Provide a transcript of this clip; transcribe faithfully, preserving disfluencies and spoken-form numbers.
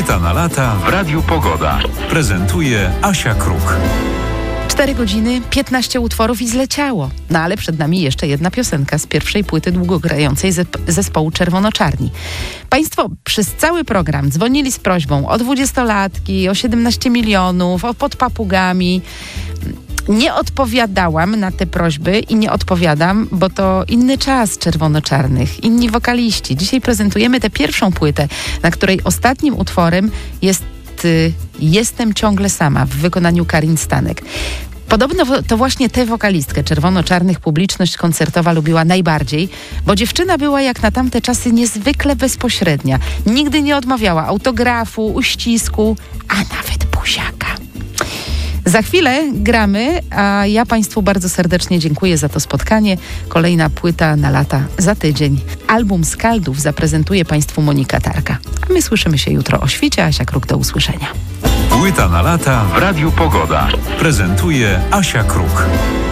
Płyta na lata w Radiu Pogoda. Prezentuje Asia Kruk. cztery godziny, piętnaście utworów i zleciało. No ale przed nami jeszcze jedna piosenka z pierwszej płyty długogrającej zespołu Czerwono-Czarni. Państwo przez cały program dzwonili z prośbą o dwudziestolatki, o siedemnaście milionów, o Pod papugami. Nie odpowiadałam na te prośby i nie odpowiadam, bo to inny czas Czerwono-Czarnych, inni wokaliści. Dzisiaj prezentujemy tę pierwszą płytę, na której ostatnim utworem jest y, Jestem ciągle sama w wykonaniu Karin Stanek. Podobno to właśnie tę wokalistkę Czerwono-Czarnych publiczność koncertowa lubiła najbardziej, bo dziewczyna była jak na tamte czasy niezwykle bezpośrednia. Nigdy nie odmawiała autografu, uścisku, a nawet buziaka. Za chwilę gramy, a ja Państwu bardzo serdecznie dziękuję za to spotkanie. Kolejna płyta na lata za tydzień. Album Skaldów zaprezentuje Państwu Monika Tarka. A my słyszymy się jutro o świcie. Asia Kruk, do usłyszenia. Płyta na lata w Radiu Pogoda. Prezentuje Asia Kruk.